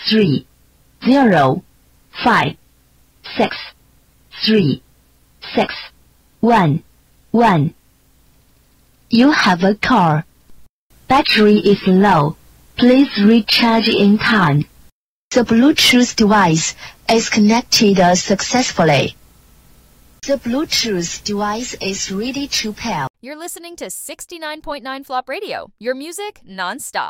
3, 0, 5, 6, 3, 6, 1, 1. You have a car. Battery is low. Please recharge in time. The Bluetooth device is connected successfully. The Bluetooth device is ready to pair. You're listening to 69.9 Flop Radio, your music non-stop.